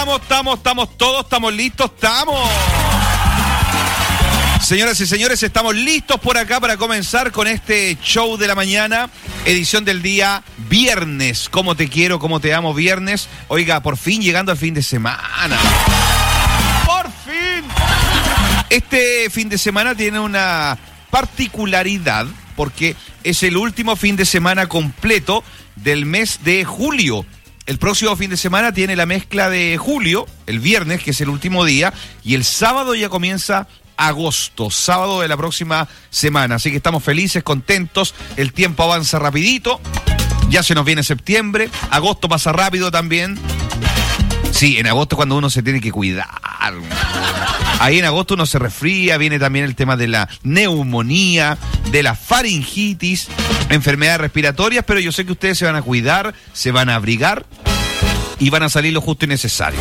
estamos listos, estamos. Señoras y señores, estamos listos por acá para comenzar con este show de la mañana, edición del día viernes. Cómo te quiero, cómo te amo, viernes. Oiga, por fin llegando al fin de semana. ¡Por fin! Este fin de semana tiene una particularidad porque es el último fin de semana completo del mes de julio. El próximo fin de semana tiene la mezcla de julio, el viernes, que es el último día, y el sábado ya comienza agosto, sábado de la próxima semana. Así que estamos felices, contentos, el tiempo avanza rapidito, ya se nos viene septiembre, agosto pasa rápido también. Sí, en agosto es cuando uno se tiene que cuidar. Ahí en agosto uno se resfría, viene también el tema de la neumonía, de la faringitis, enfermedades respiratorias, pero yo sé que ustedes se van a cuidar, se van a abrigar y van a salir lo justo y necesario.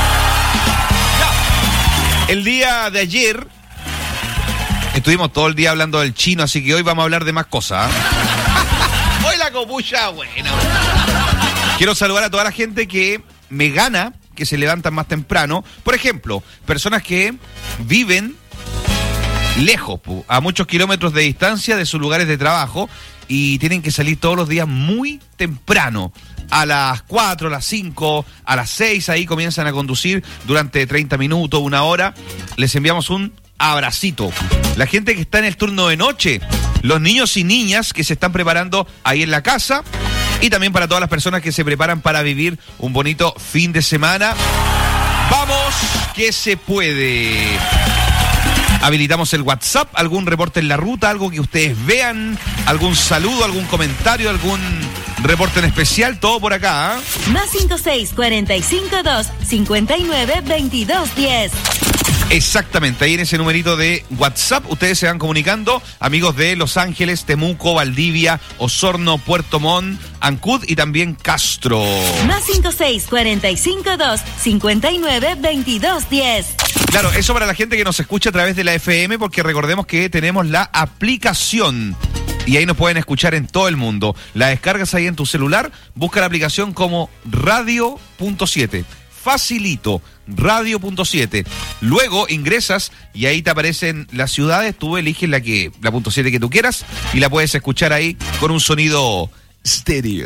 El día de ayer estuvimos todo el día hablando del chino, así que hoy vamos a hablar de más cosas. Hoy la copucha buena. Quiero saludar a toda la gente que me gana, que se levantan más temprano. Por ejemplo, personas que viven lejos, a muchos kilómetros de distancia de sus lugares de trabajo y tienen que salir todos los días muy temprano. A las 4, a las 5, a las 6, ahí comienzan a conducir durante 30 minutos, una hora. Les enviamos un abracito. La gente que está en el turno de noche, los niños y niñas que se están preparando ahí en la casa, y también para todas las personas que se preparan para vivir un bonito fin de semana. ¡Vamos que se puede! Habilitamos el WhatsApp, algún reporte en la ruta, algo que ustedes vean, algún saludo, algún comentario, algún reporte en especial, todo por acá, ¿eh? Más 56452-592210. Exactamente, ahí en ese numerito de WhatsApp ustedes se van comunicando, amigos de Los Ángeles, Temuco, Valdivia, Osorno, Puerto Montt, Ancud y también Castro. Más 56452-592210. Claro, eso para la gente que nos escucha a través de la FM, porque recordemos que tenemos la aplicación y ahí nos pueden escuchar en todo el mundo. La descargas ahí en tu celular, busca la aplicación como Radio.7. Facilito, Radio.7. Luego ingresas y ahí te aparecen las ciudades, tú eliges la .7 que tú quieras y la puedes escuchar ahí con un sonido estéreo.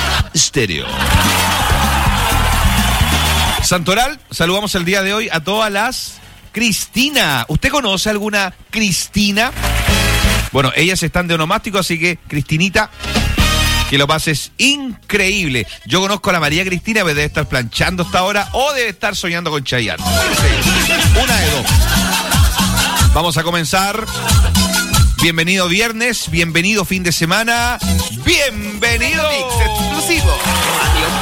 Santoral, saludamos el día de hoy a todas las Cristina. ¿Usted conoce alguna Cristina? Bueno, ellas están de onomástico, así que Cristinita, que lo pases increíble. Yo conozco a la María Cristina, pero debe estar planchando hasta ahora o debe estar soñando con Chayanne. Una de dos. Vamos a comenzar. Bienvenido viernes, bienvenido fin de semana, bienvenido. Mix exclusivo.